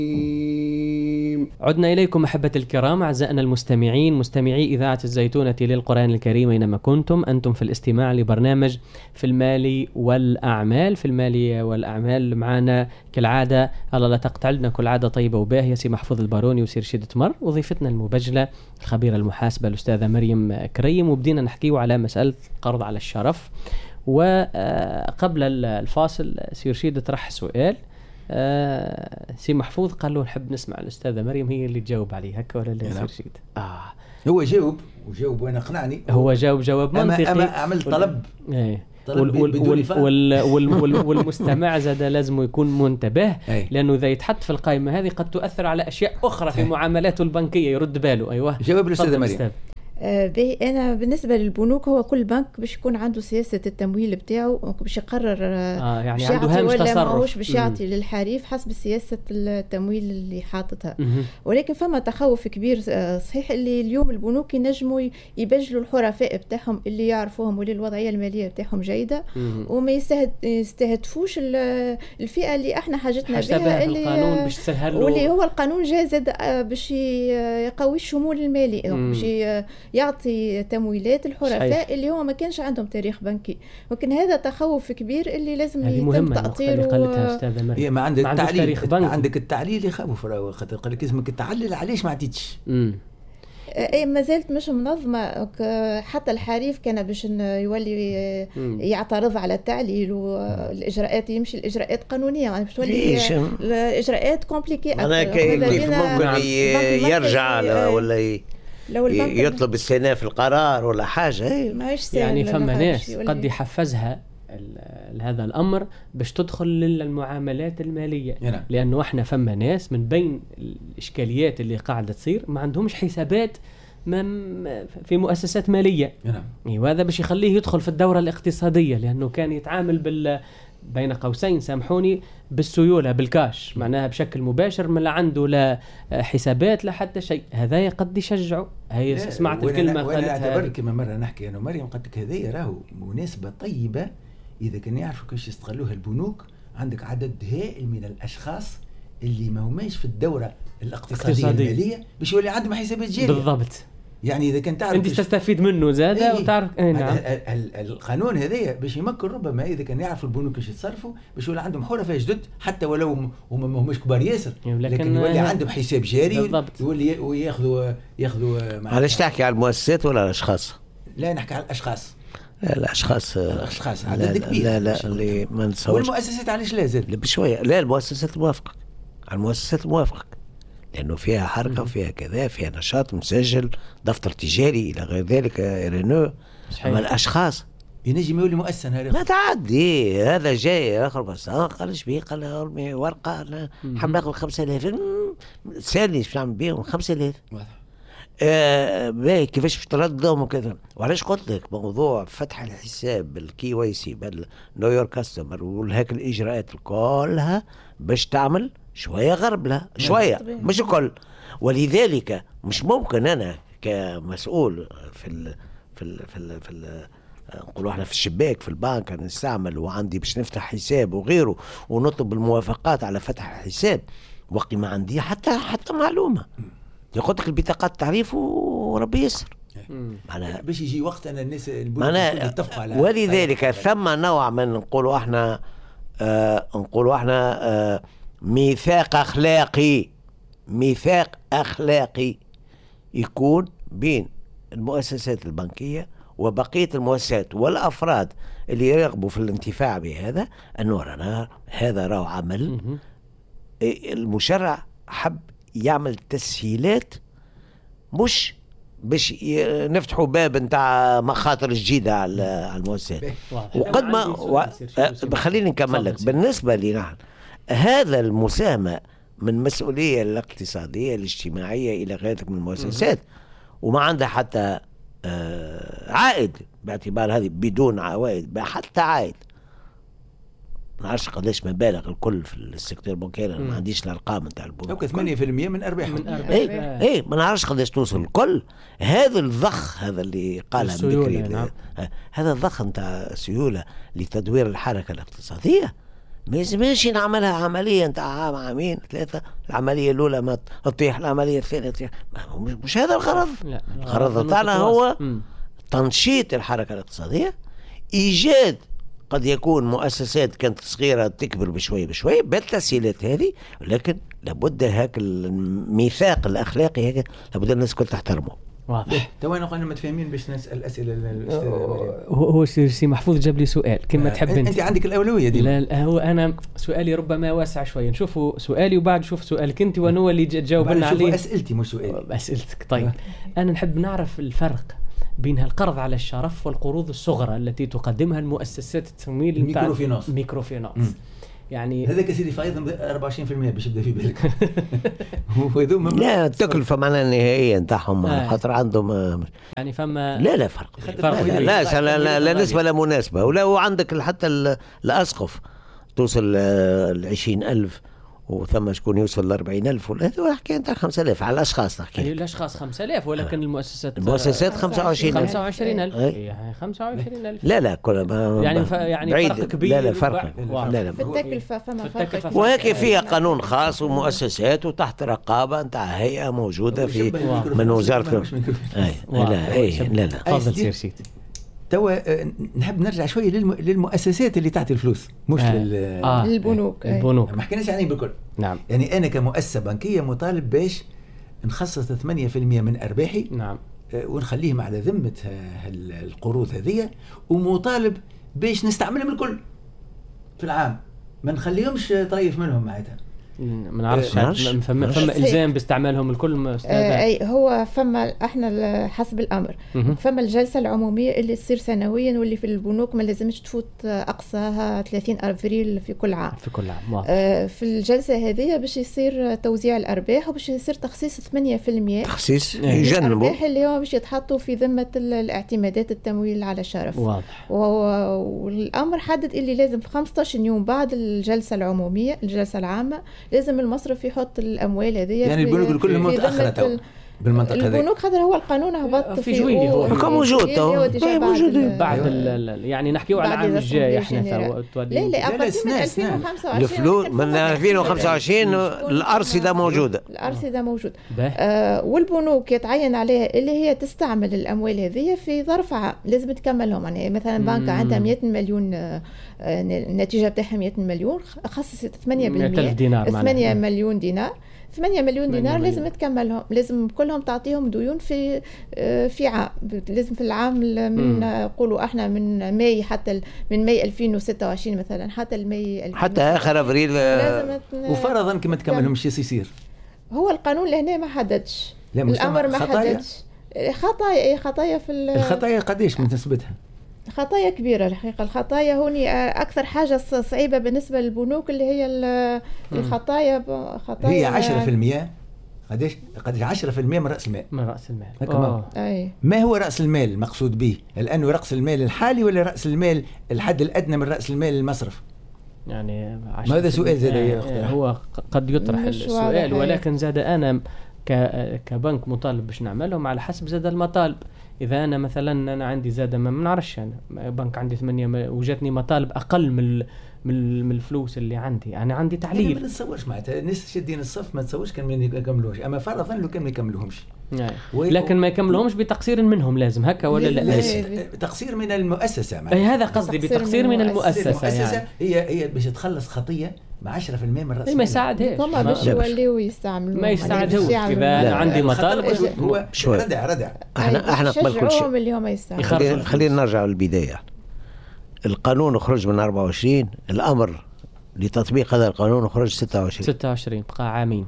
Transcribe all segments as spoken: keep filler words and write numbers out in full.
عدنا إليكم أحبة الكرام أعزائنا المستمعين مستمعي إذاعة الزيتونة للقرآن الكريم أينما كنتم. أنتم في الاستماع لبرنامج في المال والأعمال. في المال والأعمال معنا كالعادة الله لا تقطع لنا كل عادة طيبة وباهية سي محفوظ الباروني وسير شدة مر، وضيفتنا المبجلة الخبيرة المحاسبة الأستاذة مريم كريم، وبدينا نحكيه على مسألة القرض على الشرف. وقبل الفاصل سير شدة طرح سؤال آه سي محفوظ قال له نحب نسمع الأستاذة مريم هي اللي تجاوب عليه، هكا ولا لا سير شيد؟ آه هو جاوب وجاوب وانا قنعني، هو جاوب جواب منطقي. أما عمل طلب ايه وال وال وال وال وال والمستمع زاد لازم يكون منتبه، لأنه إذا يتحط في القائمة هذه قد تؤثر على أشياء أخرى في معاملاته البنكية يرد باله. أيوة جواب الأستاذة مريم. باهي أنا بالنسبة للبنوك هو كل بنك باش يكون عنده سياسة التمويل بتاعه، باش يقرر آه يعني باش يعطي ولا ماهوش باش يعطي مم. للحريف حسب سياسة التمويل اللي حاطتها. مم. ولكن فما تخوف كبير صحيح اللي اليوم البنوك ينجموا يبجلوا الحرفاء بتاعهم اللي يعرفوهم واللي الوضعية المالية بتاعهم جيدة، مم. وما يستهدفوش الفئة اللي احنا حاجتنا بها اللي القانون باش تسهل واللي هو القانون جاء زاد باش يقوي الشمول المالي، باش يعطي تمويلات الحرفاء صحيح. اللي هو ما كانش عندهم تاريخ بنكي، ولكن هذا تخوف كبير اللي لازم يتم تأطيره. هي ما عندك التعليل، عندك التعليل يخوف، خاطر قال لك اسمك تعلل علاش ما عطيتش. اي ما زالت مش منظمه، حتى الحريف كان باش يولي يعترض على التعليل والاجراءات يمشي الاجراءات قانونيه، باش تولي الاجراءات كومبليكي اكثر. كيف ممكن يرجع ولا يطلب استئناف القرار ولا حاجه؟ يعني فما ناس قد يحفزها هذا الامر باش تدخل للمعاملات الماليه يعني. لانه احنا فما ناس من بين الاشكاليات اللي قاعده تصير ما عندهمش حسابات في مؤسسات ماليه يعني. وهذا باش يخليه يدخل في الدوره الاقتصاديه، لانه كان يتعامل بال بين قوسين سامحوني بالسيولة بالكاش، معناها بشكل مباشر، ما لا عنده لا حسابات لا حتى شيء. هذا قد يشجعه. هي سمعت الكلمة قالتها وانا كما مرة نحكي أنا مريم قلت لك هذه راهو مناسبة طيبة إذا كان يعرفوا كيفاش يستغلوها البنوك. عندك عدد هائل من الأشخاص اللي ما هماش في الدورة الاقتصادية المالية باش يولي عندهم حسابات جارية بالضبط. يعني إذا كان تعرف أنت تستفيد منه زادة ايه وتعرف ايه نعم. القانون هذايا باش يمكن ربما إذا كان يعرف البنوك كيفاش يتصرفوا باش يولي عندهم حرفاء جدد، حتى ولو هما ما هماش كبار ياسر، لكن يولي عندهم حساب جاري ويولي وياخذوا ياخذوا. علاش تحكي على المؤسسات ولا الأشخاص؟ لا نحكي على الأشخاص. لا الأشخاص الأشخاص عدد كبير. لا لا اللي ما نتصورش. والمؤسسات علاش لا زال؟ بشوية. لا المؤسسات موافقة على المؤسسات موافقة لأنه فيها حركة وفيها كذا، فيها نشاط مسجل دفتر تجاري إلى غير ذلك رينو. أما الأشخاص ينجم يولي مؤسسة هذا ما تعدي. هذا جاي آخر بس آه قالش بيه قال أرمي ورقة أنا حاب ناخذ خمسة آلاف سالني إيش نعمل بيهم خمسة آلاف آه باهي كيفاش باش تردهم وكذا. وعلاش قلت لك موضوع فتح الحساب بالكي واي سي بالنيويورك كاستمر والهيك الإجراءات كلها باش تعمل شوية غربلة شوية مش الكل. ولذلك مش ممكن أنا كمسؤول في ال في ال في ال في ال نقولوا احنا في الشباك في البنك نستعمل وعندي باش نفتح حساب وغيره ونطلب الموافقات على فتح الحساب وقت ما عندي حتى حتى معلومة ياخذ لك البطاقات تعريف وربي يسر. معناها باش يجي وقت أن الناس يتفقوا على. ولذلك ثم نوع من نقولوا احنا آه نقولوا احنا آه ميثاق أخلاقي ميثاق أخلاقي يكون بين المؤسسات البنكية وبقية المؤسسات والأفراد اللي يرغبوا في الانتفاع بهذا، أنه رانا هذا راهو عمل المشرع حب يعمل تسهيلات مش باش نفتحوا باب نتاع مخاطر جديدة على المؤسسات. وقد ما و... خليني نكمل لك. بالنسبة لي نحن هذا المساهمة من مسؤولية الاقتصادية الاجتماعية إلى غيرك من المؤسسات وما عندها حتى آه عائد، باعتبار هذه بدون عوائد حتى عائد. ما نعرفش قداش مبالغ الكل في السيكتور البنكيري، ما عنديش الارقام نتاع البنوك. ثمانية بالمئة من ارباحهم. اي اي ما نعرفش قداش توصل الكل. هذا الضخ هذا اللي قالها بكري نعم. هذا الضخ نتاع سيولة لتدوير الحركة الاقتصادية ما يلزمش نعملها عمليه نتاع عام عامين ثلاثه، العمليه الاولى ما تطيح، العمليه الثانيه تطيح، مش, مش هذا الغرض. الغرض تاعنا هو تنشيط الحركه الاقتصاديه، ايجاد قد يكون مؤسسات كانت صغيره تكبر بشوي بشوي بالتسهيلات هذه، ولكن لابد هاك الميثاق الاخلاقي هيك لابد الناس الكل تحترمه. واضح. تو انا قلنا متفاهمين باش نسال اسئله الاستاذ هو هو سي محفوظ جاب لي سؤال كما تحب انت. انت عندك الاولويه دي. لا هو انا سؤالي ربما واسع شويه، نشوفوا سؤالي وبعد نشوف سؤالك انت وانا هو اللي تجاوب لنا عليه. اسئلتي مش سؤالي. اسئلتك. طيب انا نحب نعرف الفرق بين القرض على الشرف والقروض الصغرى التي تقدمها المؤسسات التمويل الميكروفينانس. ميكروفينانس يعني هذاك سيدي فايض أربعة وعشرين بالمئة باش يبدا في بالك. وهذوما لا التكلفه معناها النهائيه نتاعهم آه. خاطر عندهم يعني فما لا لا فرق, فرق لا, لا, لا, لا, لا نسبه لا مناسبه. ولو عندك حتى الاسقف توصل ل عشرين ألف وثم شكون يوصل ل أربعين ألف، ولا هذا حكايه نتاع خمسة آلاف على الاشخاص تحكي. يعني الاشخاص خمسة آلاف ولكن المؤسسات المؤسسات خمسة وعشرين ألف. خمسة وعشرين ألف يعني خمسة وعشرين ألف. لا لا كل ما يعني ف... يعني بعيد. فرق كبير. لا لا فرق. لا لا في التكلفه فما فرق. وهيك فيها قانون خاص ومؤسسات وتحت رقابه نتاع هيئه موجوده في من وزاره. اي لا اي لا لا تفضل سير سيدي. توا نحب نرجع شويه للم... للمؤسسات اللي تعطي الفلوس مش آه. لل آه. البنوك. البنوك ما حكيناش عليه بالكل. نعم. يعني انا كمؤسسه بنكيه مطالب باش نخصص ثمانية بالمئة من ارباحي. نعم. ونخليهم على ذمه القروض هذه، ومطالب باش نستعملهم الكل في العام، ما نخليهمش طريف منهم معناتها. ما نعرفش فما فما الزام باستعمالهم الكل استاذ. اي هو فما احنا حسب الامر فما الجلسه العموميه اللي تصير سنويا واللي في البنوك ما لازمش تفوت اقصاها ثلاثين ابريل في كل عام. في كل عام واضح. آه في الجلسه هذه باش يصير توزيع الارباح وباش يصير تخصيص ثمانية بالمئة تخصيص يجنبوا الارباح اللي هو باش يتحطوا في ذمه الاعتمادات التمويل على الشرف. واضح. والامر حدد اللي لازم في خمسة عشر يوم بعد الجلسه العموميه الجلسه العامه لازم المصرف يحط الاموال هذه. يعني البنوك كلهم متاخره بالمنطقه هذه. البنوك خاطر هو القانون هبط في جويلي هو موجود تو موجود بعد يعني نحكيو على العام الجاي احنا لا لا لا من ألفين وخمسة وعشرين الفلوس من ألفين وخمسة وعشرين الارصده موجوده. الارصده موجوده آه والبنوك يتعين عليها اللي هي تستعمل الاموال هذه في ظرف عام لازم تكملهم. يعني مثلا بنكه عندها مئة مليون آه النتيجه بتاعها مئة مليون خصصت ثمانية بالمئة ثمانية مليون دينار ثمانية مليون دينار مليون. لازم تكملهم لازم كلهم تعطيهم ديون في في عام لازم في العام من نقولوا احنا من ماي حتى من ماي ألفين وستة وعشرين مثلا حتى الماي حتى اخر ابريل وفرضا كما تكملهمش يصير. هو القانون لهنا ما حددش الامر ما حددش خطايا خطايا في الخطايا قديش من نسبتها؟ خطايا كبيرة الحقيقة. الخطايا هوني أكثر حاجة صعيبة بالنسبة للبنوك اللي هي الخطايا خطايا هي عشرة بالمئة قديش قديش عشرة بالمئة من رأس المال. من رأس المال. آه. أي. ما هو رأس المال المقصود به؟ الآن رأس المال الحالي ولا رأس المال الحد الأدنى من رأس المال المصرف؟ يعني هذا سؤال زاد آه هو قد يطرح السؤال ولكن زاد أنا كبنك مطالب باش نعملهم على حسب زاد المطالب. إذا أنا مثلا أنا عندي زادة ما منعرفش أنا بنك عندي ثمانية وجاتني مطالب أقل من من الفلوس اللي عندي أنا عندي تعليل. ما نتصورش معناتها الناس شادين الصف ما تصورش كان ما يكملوش أما فرضا لو كان ما يكملوهمش. يعني. لكن ما يكملوهمش بتقصير منهم لازم هكا ولا لا؟ لا تقصير من المؤسسة. أي هذا قصدي بتقصير من, من المؤسسة. المؤسسة يعني. هي هي باش تخلص خطية مع عشرة بالمئة من رأس المال. ما يساعدهاش. هما باش يوليو يستعملوا ما يساعدهوش إذا أنا عندي مطالب. هو ردع ردع. احنا احنا قبل كل شيء اللي هما يستعملوا. خلينا نرجع للبداية. القانون خرج من أربعة وعشرين الأمر لتطبيق هذا القانون خرج ستة وعشرين ستة وعشرين بقى عامين.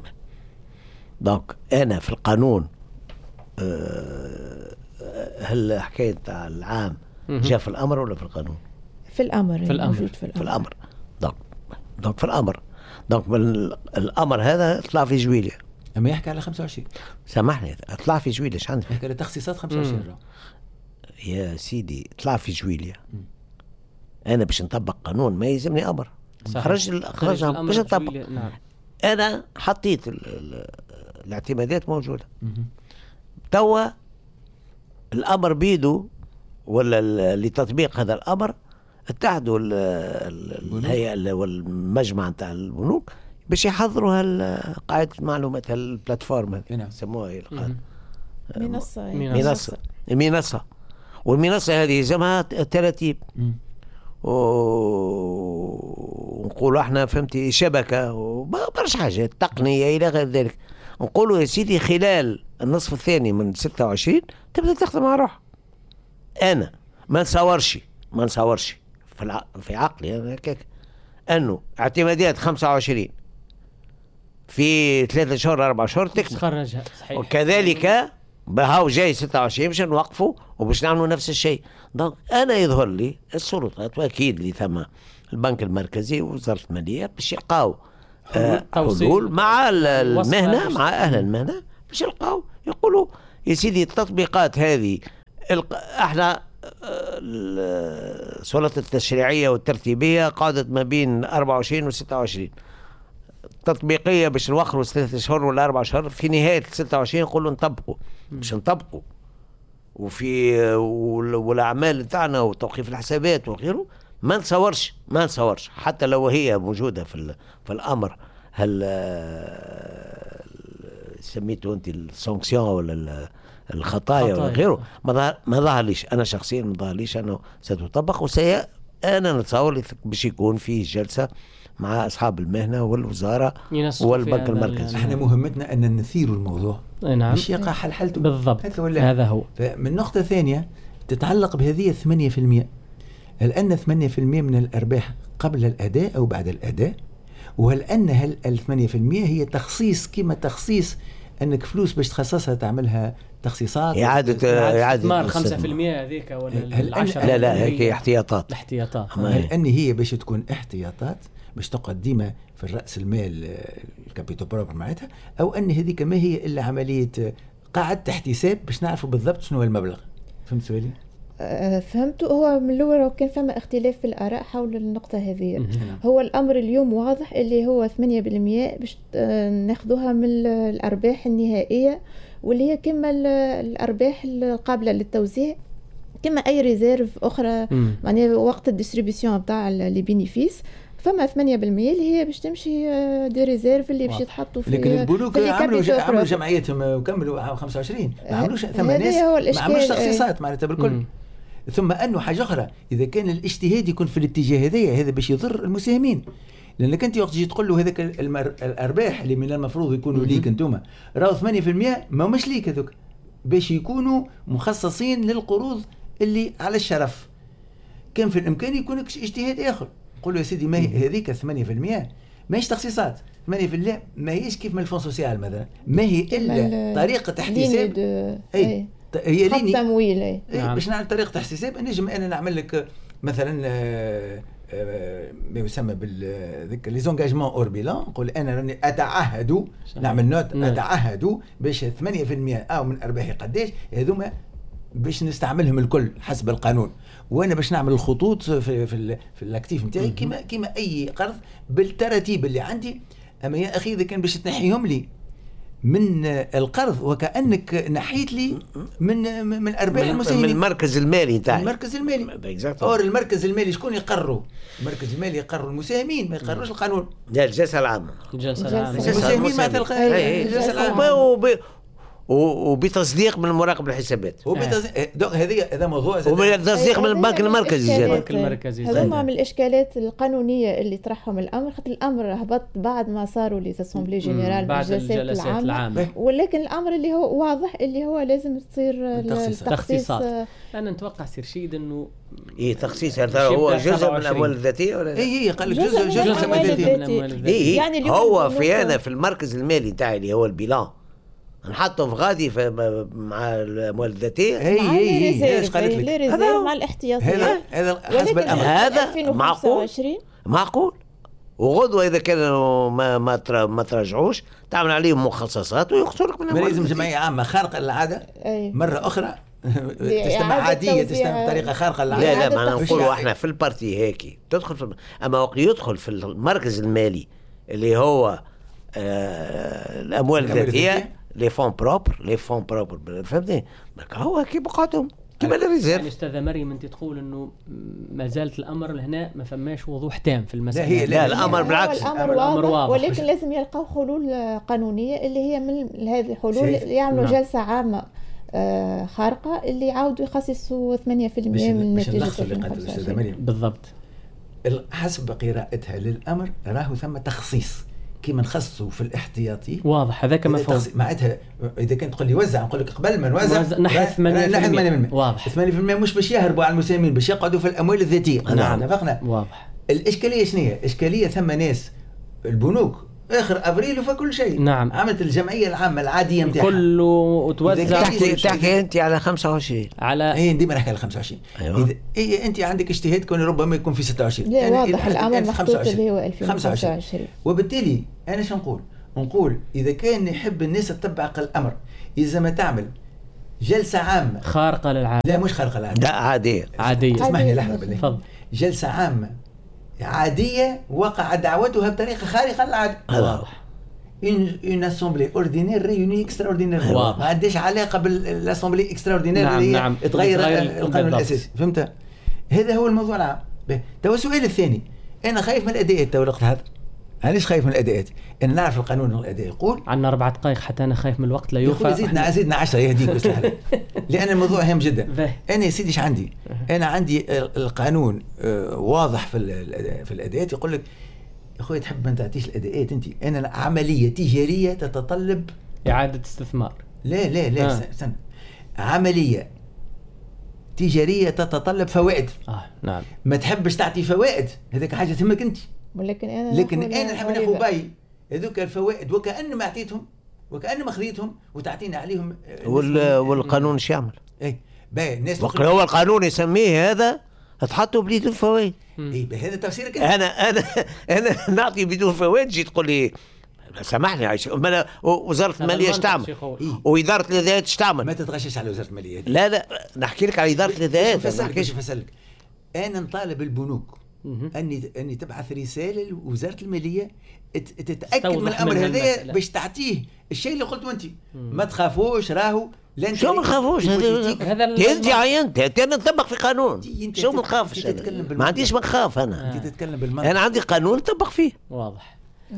دونك أنا في القانون أه هل حكاية تاع العام جاء في الأمر ولا في القانون؟ في الأمر. في الأمر. موجود في الأمر. في الأمر. دونك دونك في الأمر. دونك الأمر هذا طلع في جويلية. أما يحكي على خمسة وعشرين. سامحني طلع في جويلية ايش عندك؟ يحكي على تخصيصات خمسة وعشرين. يا سيدي طلع في جويلية. أنا باش نطبق قانون ما يلزمني أمر. خرج خرج باش نطبق. نعم. أنا حطيت ال ال الاعتمادات موجودة. توا الأمر بيدو ولا لتطبيق هذا الأمر اتحدوا الهيئه والمجمع نتاع البنوك باش يحضروا قاعده المعلومات البلاتفورم هذه يسموها هي القاعده منصه منصه منصه والمنصه هذه يلزمها تراتيب ونقولوا احنا فهمتي شبكه وبرشا حاجات تقنيه الى غير ذلك. نقولوا يا سيدي خلال النصف الثاني من ستة وعشرين تبدا تخدم على روحها. انا ما نصورش ما نصورش في الع... في عقلي انا هكاك انه اعتماديات خمسة وعشرين في ثلاثة شهور أربعة شهور تخرجها صحيح. وكذلك بهاو جاي ستة وعشرين باش نوقفوا وباش نعملوا نفس الشيء. دونك انا يظهر لي السلطات واكيد اللي ثم البنك المركزي ووزاره الماليه باش يلقاو آه حلول مع المهنه مع اهل المهنه باش يلقاو يقولوا يا سيدي التطبيقات هذه احنا السلطه التشريعيه والترتيبيه قعدت ما بين أربعة وعشرين و ستة وعشرين تطبيقيه باش نوخروا ثلاثة شهور ولا أربعة شهور في نهايه ستة وعشرين نقولوا نطبقوا باش نطبقوا وفي والاعمال نتاعنا وتوقيف الحسابات وغيره ما نصورش ما نصورش حتى لو هي موجوده في في الامر هل سميته انت السانكسيون ولا الخطايا ولا غيره ما ما ظهرليش انا شخصيا ما ظهرليش انه ستطبق وسي انا نتصور باش يكون فيه جلسه مع اصحاب المهنه والوزاره والبنك المركزي. احنا مهمتنا ان نثير الموضوع نعم مش يقع حل حلته بالضبط هذا هو. من نقطه ثانيه تتعلق بهذه ثمانية بالمئة الان ثمانية بالمئة من الارباح قبل الاداء او بعد الاداء وهل ان هل ال ثمانية بالمئة هي تخصيص كما تخصيص انك فلوس باش تخصصها تعملها تخصيصات اعاده اعاده خمسة بالمئة هذيك ولا العشرة لا لا هيك احتياطات احتياطات هل ان هي باش تكون احتياطات باش تقعد ديما في الراس المال الكابيتال بروبر معناتها او ان هذيك ما هي الا عمليه قاعده احتساب باش نعرفوا بالضبط شنو هو المبلغ. فهمت سؤالي؟ أه فهمت. هو من الاول كان فما اختلاف في الاراء حول النقطه هذه. هو الامر اليوم واضح اللي هو ثمانية بالمئة باش ناخذوها من الارباح النهائيه واللي هي كما الارباح القابله للتوزيع كما اي ريزيرف اخرى معناها وقت الديستريبيسيون نتاع لي بينيفيس فما ثمانية بالمئة اللي هي باش تمشي دي ريزيرف اللي باش يتحطوا في لكن البنوك عملوا عملوا جمعيتهم وكملوا خمسة وعشرين ما عملوش ثم ناس ما عملوش تخصيصات معناتها بالكل. مم. ثم انه حاجه اخرى اذا كان الاجتهاد يكون في الاتجاه هذايا هذا باش يضر المساهمين لانك انت وقت تجي تقول له هذاك الارباح اللي من المفروض يكونوا ليك انتم راهو ثمانية بالمئة ما مش ليك هذوك باش يكونوا مخصصين للقروض اللي على الشرف. كان في الامكان يكون اجتهاد اخر قول له يا سيدي ما هذيك ثمانية بالمئة ماهيش تخصيصات ثمانية بالمئة ما هيش كيف من الفون سوسيال مثلا ما هي الا طريقه احتساب اي هي ليني تمويل اي باش نعمل طريقه احتساب نجم انا نعمل لك مثلا ما يسمى بالذكر لي زونجاجمون اور بيلان نقول انا راني اتعهد نعمل نوت اتعهد باش ثمانية بالمئة او من ارباحي قداش هذوما باش نستعملهم الكل حسب القانون وانا باش نعمل الخطوط في في, في الاكتيف نتاعي كما كما اي قرض بالتراتيب اللي عندي. اما يا اخي اذا كان باش تنحيهم لي من القرض وكانك نحيت لي من من ارباح المساهمين من المركز المالي تاعي المركز المالي اور المركز المالي شكون يقرروا المركز المالي يقرروا المساهمين ما يقرروش القانون لا الجلسه العامه الجلسه العامه المساهمين ما تلقى الجلسه العامه وبتصديق من مراقب الحسابات وبتصديق دونك هذه هذا موضوع وبتصديق من البنك المركزي البنك المركزي هذوما من الاشكالات القانونيه اللي طرحهم الامر خاطر الامر هبط بعد ما صاروا لي اسامبلي جينيرال بعد الجلسات العامه, العامة. ولكن الامر اللي هو واضح اللي هو لازم تصير التخصيصات. انا نتوقع سير شيد انه ايه تخصيص هذا هو جزء من الاموال الذاتيه ولا اي هي قال لك جزء جزء من الاموال الذاتيه يعني هو في انا في المركز المالي تاعي اللي هو البيلان نحطه في غادي في مع الاموال الذاتيه هي هي ايش قالت لك هذا مع الاحتياطيات هذا هذا حسب الامر هذا معقول معقول وغدوه اذا كانوا ما ما ما تراجعوش تعمل عليهم مخصصات ويخسرك من ما لازم جمعيه عامه خارقه للعاده مره اخرى تستمع عاديه تستمع بطريقه خارقه للعاده. لا لا ما نقولوا احنا في البارتي هيك تدخل في اما وقت يدخل في المركز المالي اللي هو آه الاموال الذاتيه لي فون بروبر لي فون بروبر فهمتني هو كي بقعدهم كما الريزيرف. يعني استاذه مريم انت تقول انه ما زالت الامر لهنا ما فماش وضوح تام في المساله. لا, هي لا, لا الامر بالعكس، الامر واضح, واضح ولكن لازم يلقاو حلول قانونيه اللي هي من هذه الحلول يعملوا نعم. جلسه عامه آه خارقه اللي يعاودوا يخصصوا ثمانية بالمئة من نتيجه الاستاذه مريم. بالضبط. حسب قراءتها للامر راهو ثم تخصيص كيما نخصصوا في الاحتياطي. واضح هذاك مفهوم. معناتها اذا كنت تقول لي وزع نقول لك قبل ما نوزع نحن ثمانية بالمئة. واضح. ثمانية بالمئة مش باش يهربوا على المساهمين، باش يقعدوا في الاموال الذاتيه. نعم اتفقنا. واضح. الاشكاليه شنو هي؟ الاشكاليه ثم ناس البنوك اخر ابريل وفي كل شيء. نعم. عملت الجمعيه العامه العاديه نتاعها كله وتوزع. تحكي تحكي انت على خمسة وعشرين. على اي ديما نحكي على خمسة وعشرين. ايوه. اذا إيه انت عندك اجتهاد كون ربما يكون في ستة وعشرين. لا يعني واضح الامر محطوط اللي هو ألفين وخمسة وعشرين. وبالتالي انا شو نقول؟ نقول اذا كان يحب الناس تطبق الامر اذا ما تعمل جلسه عامه خارقه للعاده. لا مش خارقه للعاده. لا عاديه. عاديه. اسمحني لحظه بالله. تفضل. جلسه عامه عاديه وقع دعوتها بطريقه خارقه للعاده. واضح. une assemblée ordinaire réunie extraordinaire. ما عندهاش علاقه بالاسامبلي اكستراوردينير نعم اللي هي نعم. تغير القانون الاساسي. فهمت؟ هذا هو الموضوع العام. تو السؤال الثاني، انا خايف من الاداءات. تو الوقت هذا علاش خايف من الاداءات؟ انا نعرف القانون الاداء يقول عندنا اربع دقائق حتى انا خايف من الوقت لا يوفى. زيدنا زيدنا عشرة يهديك بس لان الموضوع هام جدا. انا يا سيدي ايش عندي؟ انا عندي القانون واضح في في الاداءات يقول لك يا اخوي تحب ما تعطيش الاداءات انت. انا عمليه تجاريه تتطلب اعاده استثمار. لا لا لا آه. استنى. عمليه تجاريه تتطلب فوائد. اه نعم. ما تحبش تعطي فوائد هذاك حاجه تهمك انت. ولكن انا لكن انا نحب ناخذ باي هذوك الفوائد وكأن ما اعطيتهم وكأن ما خذيتهم وتعطينا عليهم. وال... والقانون ايش يعمل؟ اي باي الناس هو القانون يسميه هذا تحطوا بدون فوائد. اي هذا تفسيرك. انا انا انا نعطي بدون فوائد جيت تقول لي سامحني عايش وزاره الماليه ايش تعمل؟ واداره الاداءات ايش تعمل؟ ما تتغشش على وزاره الماليه. لا لا نحكي لك على اداره الاداءات. ما نحكيش فسلك. انا نطالب البنوك اني اني تبعث رساله لوزاره الماليه تتاكد من الامر هذا باش تعطيه الشيء اللي قلته انت. ما تخافوش راهو لا شو ما نخافوش هذا انت عينت انا نطبق في قانون. شو ما نخافش ما عنديش ما نخاف انا. انت تتكلم بالمنطق. انا عندي قانون نطبق فيه. واضح.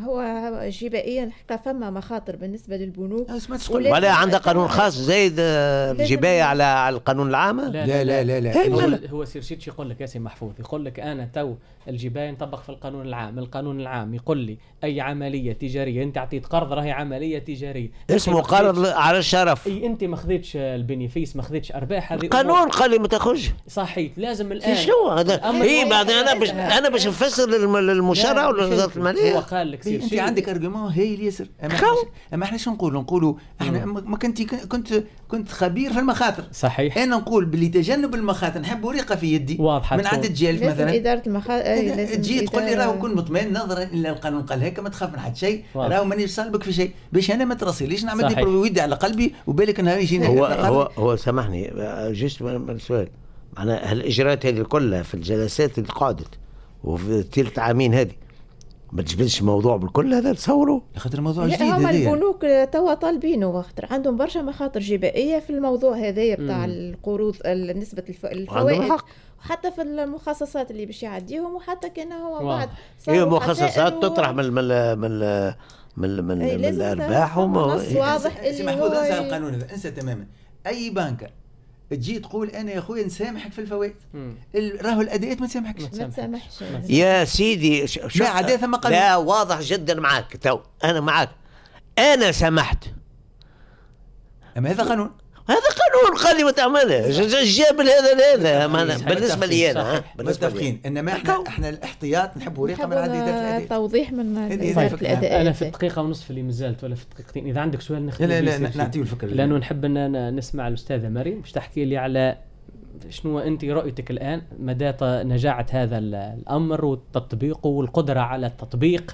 هو جبائيا حقيقة فما مخاطر بالنسبة للبنوك ولا عندها قانون خاص زايد الجباية على على القانون العام. لا لا لا لا, لا, لا. هو, هو سيرشيتش يقول لك ياسين محفوظ يقول لك أنا تو الجباية نطبق في القانون العام. القانون العام يقول لي أي عملية تجارية أنت عطيت قرض راهي عملية تجارية اسمه قرض على الشرف. أي أنت ما خذيتش البنفيس ما خذيتش أرباح. هذه قانون قال لي ما تاخذش. صحيح لازم الآن. شنو هذا؟ إيه بعد أنا بش أنا باش نفسر للمشرع ولا وزارة المالية. هو قال لك أنت عندك أرجومون هاي اليسر. أما إحنا شو نقولوا؟ نقولوا إحنا ما كنت كنت كنت خبير في المخاطر. صحيح. أنا نقول باللي تجنب المخاطر نحب ورقة في يدي واضحة من عدة جالف مثلا. إدارة المخاطر تجي تقول لي راهو كن مطمئن نظرا إلى القانون قال هيك ما تخاف من حد شيء راهو مانيش صالبك في شيء باش أنا ما ترسليش نعمل دي برويدي على قلبي وبالك نهار يجيني. هو هو هو سامحني جست السؤال معناها هالإجراءات هذه كلها في الجلسات اللي قعدت وفي ثلاث عامين هذه ما تجبدش موضوع بالكل هذا تصوروا خاطر الموضوع جديد. هما البنوك توا طالبينه خاطر عندهم برشا مخاطر جبائيه في الموضوع هذايا بتاع القروض نسبه الفوائد وحتى في المخصصات اللي باش يعديهم وحتى كان هو بعد هي مخصصات تطرح من من من من من, من الارباح واضح اللي محفوظ انسى القانون هذا انسى تماما. اي بنك تجي تقول انا يا اخويا نسامحك في الفوائد راهو الاداءات ما تسامحكش ما تسامحش يا سيدي. ما عدا ثم قانون. لا واضح جدا معك تو انا معك انا سمحت اما هذا قانون هذا قانون قال لي ما تعمله جاب هذا هذا بالنسبه لي انا متفقين انما احنا احنا الاحتياط نحبوا ريقه من عند اداره الاداء. توضيح من اداره الاداء. انا في الدقيقه ونصف اللي مازالت ولا في الدقيقتين اذا عندك سؤال نختم. لا لا لا نعطيه الفكره لانه نحب ان نسمع الاستاذه مريم باش تحكي لي على شنو انت رؤيتك الان مدى نجاعه هذا الامر وتطبيقه والقدره على التطبيق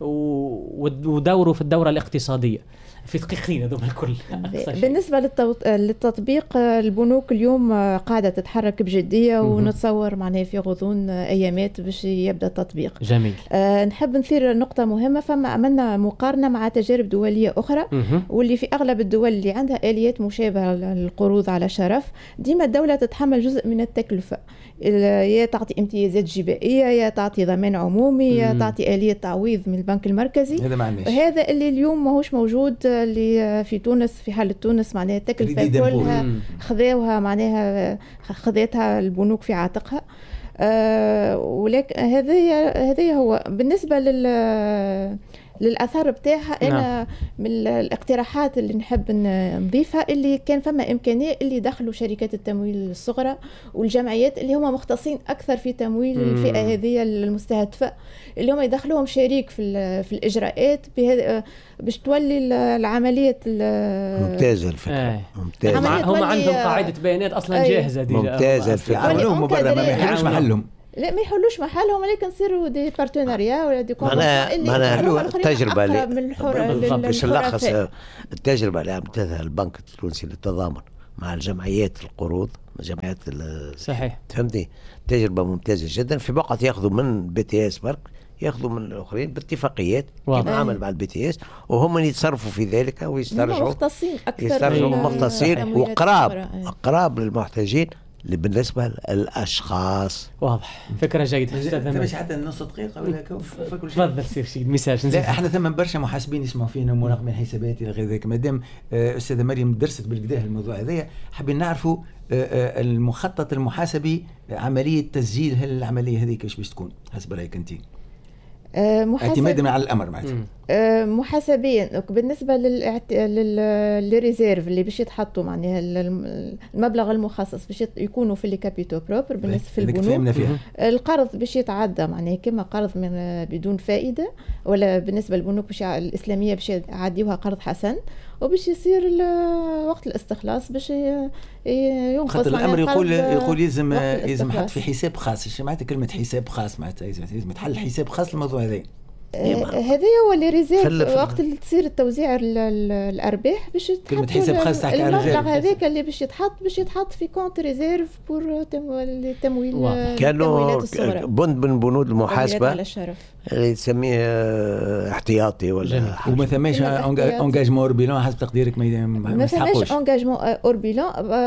ودوره في الدورة الاقتصادية في دقيقتين هذوما الكل. بالنسبة للتطبيق البنوك اليوم قاعدة تتحرك بجدية ونتصور معناه في غضون أيامات باش يبدأ التطبيق. جميل. أه نحب نثير نقطة مهمة. فما عملنا مقارنة مع تجارب دولية أخرى مه. واللي في أغلب الدول اللي عندها آليات مشابهة للقروض على شرف ديما الدولة تتحمل جزء من التكلفة، يا تعطي امتيازات جبائية يا تعطي ضمان عمومي يا تعطي آلية تعويض من البنك المركزي. هذا, هذا اللي اليوم ماهوش موجود اللي في تونس. في حالة تونس معناها التكلفة كلها خذاوها معناها خذتها البنوك في عاتقها. آه ولكن هذا هذا هو بالنسبة لل للأثار بتاعها. أنا نعم. من الاقتراحات اللي نحب نضيفها اللي كان فما إمكانية اللي دخلوا شركات التمويل الصغرى والجمعيات اللي هم مختصين أكثر في تمويل مم. الفئة هذه المستهدفة، اللي هم يدخلوهم شريك في في الإجراءات باش تولي العملية ممتازة الفكرة. آه. ممتازة. هم عندهم قاعدة بيانات أصلا جاهزة دي. ممتازة الفكرة. يعملوهم برا ما يحلوش محلهم. لا ما يحلوش محلهم ولكن نصيروا دي بارتناريا ولا دي كونفرنس اللي حلوها التجربة اللي من الحر باش نلخص التجربة اللي عملتها البنك التونسي للتضامن مع الجمعيات القروض جمعيات صحيح فهمتني تجربة ممتازة جدا. في وقت ياخذوا من بي تي اس برك ياخذوا من الاخرين باتفاقيات كيف عمل مع البي تي اس وهم يتصرفوا في ذلك ويسترجعوا مختصين اكثر يسترجعوا مختصين وقراب قراب للمحتاجين اللي بالنسبة للأشخاص. واضح فكرة جيدة أستاذ. مش حتى نص دقيقة ولا كل شيء. تفضل سير شيء مساج. لا احنا ثم برشا محاسبين يسمعوا فينا ومراقبين حسابات إلى غير ذلك. مادام أستاذة مريم درست بالكدا الموضوع هذايا حابين نعرفوا المخطط المحاسبي عملية تسجيل هل العملية هذه كيفاش باش تكون حسب رأيك أنت؟ اعتمادا على الامر معناتها محاسبيا بالنسبه للريزيرف اللي باش يتحطوا معناها المبلغ المخصص باش يكونوا في الكابيتو بروبر بالنسبه في البنوك. القرض باش يتعدى معناها كما قرض من بدون فائده ولا بالنسبه للبنوك باش الاسلاميه باش يعديوها قرض حسن وباش يصير وقت الاستخلاص باش ينقص. خاطر الامر يقول يقول يلزم يلزم حط في حساب خاص. ايش معناتها كلمه حساب خاص؟ معناتها لازم تحل حساب خاص للموضوع هذا. هذا هو اللي ريزيرف وقت اللي تصير التوزيع الارباح باش كلمه حساب خاص تاع المبلغ هذاك اللي باش يتحط باش يتحط في كونت ريزيرف بور تمويل كانوا بند من بنود المحاسبه على الشرف اللي تسميه احتياطي ولا وما ثماش انجاجمون اور بيلون حسب تقديرك ما ثماش انجاجمون اور بيلون.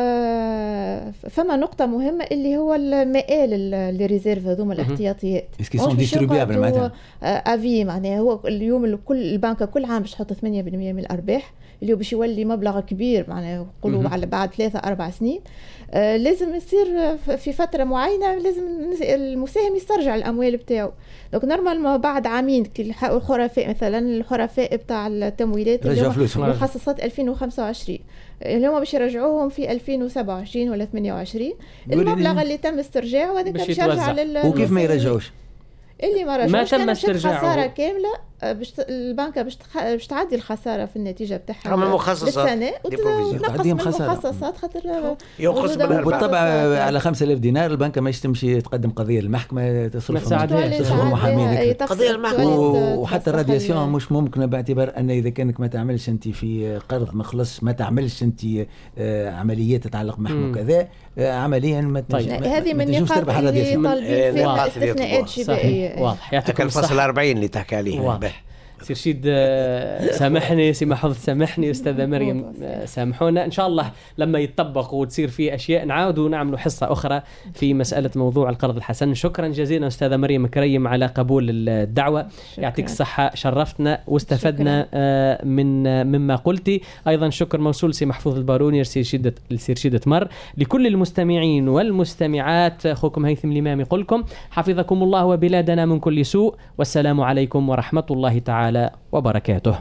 فما نقطه مهمه اللي هو المآل الريزيرف هذوما الاحتياطيات اسكي سون ديستريبيابل معناتها افي معناها هو اليوم الكل البنك كل عام باش تحط ثمانية بالمئة من الارباح اللي باش يولي مبلغ كبير معناها نقولوا على بعد ثلاثة أربع سنين. آه لازم يصير في فتره معينه لازم المساهم يسترجع الاموال بتاعه. دونك نورمال بعد عامين الحرفاء مثلا الحرفاء بتاع التمويلات اللي هم مخصصات ألفين وخمسة وعشرين اللي هم باش يرجعوهم في ألفين وسبعة وعشرين ولا ثمانية وعشرين المبلغ اللي تم استرجاعه هذاك باش يرجع لل وكيف ما يرجعوش اللي ما رجعوش ما تم استرجاعه خساره كامله باش البنك باش باش تعدي الخساره في النتيجه بتاعها للسنه وتنقص من المخصصات خاطر ينقص بالطبع على خمسة آلاف دينار البنك ما تمشي تقدم قضيه للمحكمه تصرف تصرف محامين قضيه المحكمه وحتى الرادياسيون مش ممكنه باعتبار ان اذا كانك ما تعملش انت في قرض ما خلصش ما تعملش انت عمليات تتعلق بمحكمه وكذا عمليا ما طيب هذه من النقاط اللي طالبين فيها استثناءات جبائيه. واضح يعطيكم الفصل الأربعين اللي تحكي عليه. سير شيد سامحني سي محفوظ سامحني أستاذة مريم سامحونا. إن شاء الله لما يتطبق وتصير فيه أشياء نعاود ونعمل حصة أخرى في مسألة موضوع القرض الحسن. شكرا جزيلا أستاذة مريم كريم على قبول الدعوة. يعطيك الصحة شرفتنا واستفدنا شكرا. من مما قلتي. أيضا شكر موصول سي محفوظ الباروني لسير شيدة لسير شيدة مر. لكل المستمعين والمستمعات أخوكم هيثم الإمام يقولكم حفظكم الله وبلادنا من كل سوء والسلام عليكم ورحمة الله تعالى وبركاته.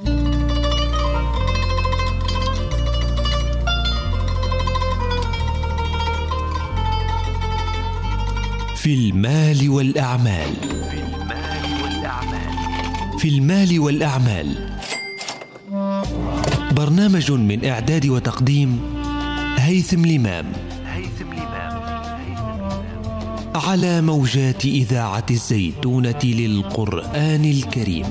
في المال والأعمال في المال والأعمال برنامج من إعداد وتقديم هيثم الإمام. على موجات إذاعة الزيتونة للقرآن الكريم.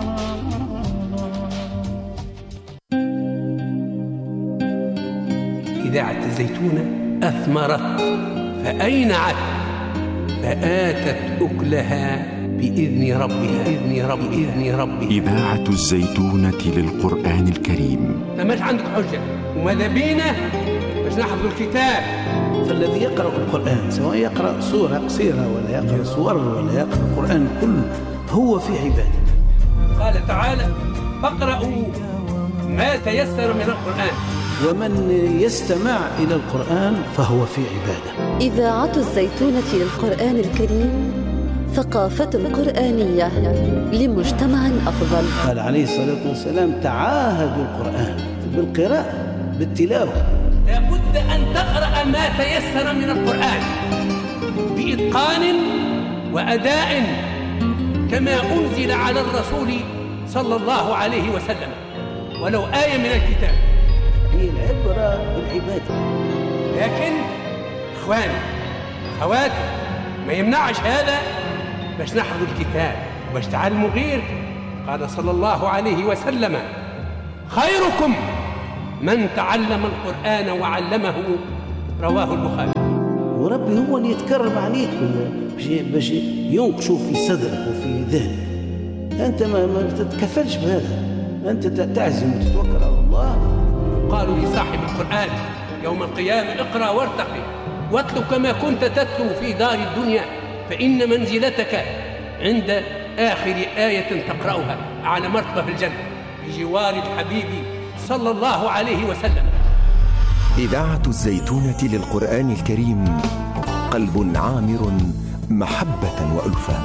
إذاعة الزيتونة أثمرت فأينعت فآتت أكلها بإذن ربها بإذن رب بإذن ربها. إذاعة الزيتونة للقرآن الكريم. فماش عندك حجة وماذا بينا باش نحفظ الكتاب. فالذي يقرأ القرآن سواء يقرأ سورة قصيرة ولا يقرأ سور ولا يقرأ القرآن كله هو في عبادة. قال تعالى فاقرأوا ما تيسر من القرآن. ومن يستمع إلى القرآن فهو في عبادة. إذاعة الزيتونة للقرآن الكريم ثقافة قرآنية لمجتمع أفضل. قال عليه الصلاة والسلام تعاهدوا القرآن بالقراءة بالتلاوة. لابد أن تقرأ ما تيسر من القرآن بإتقان وأداء كما أنزل على الرسول صلى الله عليه وسلم ولو آية من الكتاب. هي العبرة بالعبادة. لكن إخواني أخواتي ما يمنعش هذا باش نحفظ الكتاب وباش تعلموا غير. قال صلى الله عليه وسلم خيركم من تعلم القرآن وعلمه. رواه البخاري. وربي هو اللي يتكرم عليك باش ينقشوا في صدرك وفي ذهنك. أنت ما, ما تتكفلش بهذا، أنت تعزم وتتوكل على الله. قالوا لصاحب القرآن يوم القيامة اقرأ وارتقي واتلو كما كنت تتلو في دار الدنيا فإن منزلتك عند آخر آية تقرأها على مرتبة في الجنة بجوار الحبيب صلى الله عليه وسلم. إذاعة الزيتونة للقرآن الكريم قلب عامر محبة وألفة.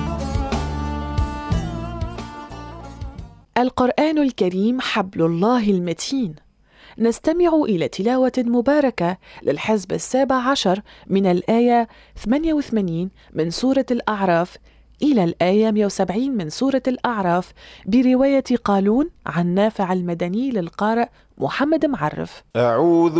القرآن الكريم حبل الله المتين. نستمع إلى تلاوة مباركة للحزب السابع عشر من الآية ثمانية وثمانين من سورة الأعراف إلى الآية مئة وسبعين من سورة الأعراف برواية قالون عن نافع المدني للقارئ محمد معرف. أعوذ